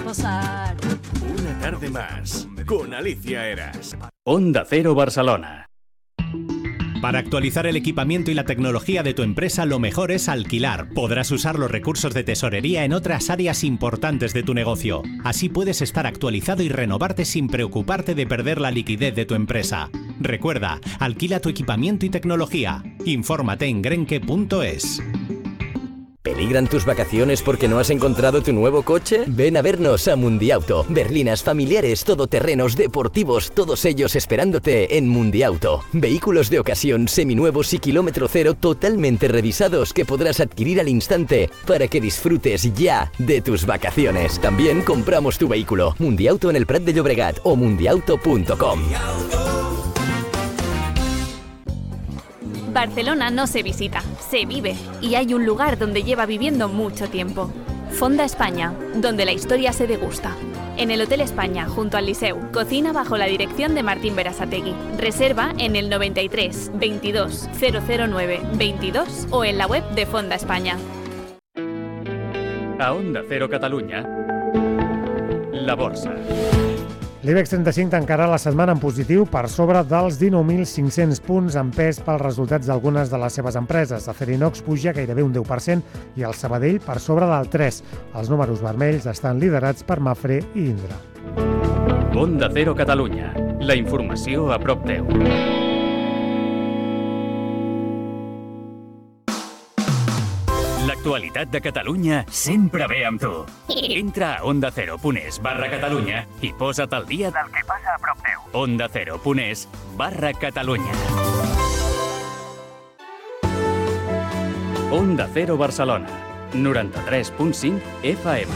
gozar. Una tarde más con Alicia Eras. Onda Cero Barcelona. Para actualizar el equipamiento y la tecnología de tu empresa, lo mejor es alquilar. Podrás usar los recursos de tesorería en otras áreas importantes de tu negocio. Así puedes estar actualizado y renovarte sin preocuparte de perder la liquidez de tu empresa. Recuerda, alquila tu equipamiento y tecnología. Infórmate en grenke.es. ¿Peligran tus vacaciones porque no has encontrado tu nuevo coche? Ven a vernos a Mundiauto. Berlinas, familiares, todoterrenos, deportivos, todos ellos esperándote en Mundiauto. Vehículos de ocasión, seminuevos y kilómetro cero totalmente revisados que podrás adquirir al instante para que disfrutes ya de tus vacaciones. También compramos tu vehículo. Mundiauto en el Prat de Llobregat o mundiauto.com. Barcelona no se visita, se vive, y hay un lugar donde lleva viviendo mucho tiempo. Fonda España, donde la historia se degusta. En el Hotel España, junto al Liceu, cocina bajo la dirección de Martín Berasategui. Reserva en el 93 22 009 22 o en la web de Fonda España. A Onda Cero Catalunya, la borsa. L'IBEX 35 tancarà la setmana en positiu per sobre dels 19.500 punts, empès pels resultats d'algunes de les seves empreses. Acerinox puja gairebé un 10% i el Sabadell per sobre del 3%. Els números vermells estan liderats per Mapfre i Indra. Onda Cero Catalunya, la informació a prop teu. L'actualitat de Catalunya sempre ve amb tu. Entra a ondacero.es/Catalunya i posa't al dia del que passa a prop teu. ondacero.es/Catalunya. Onda Cero Barcelona, 93.5 FM.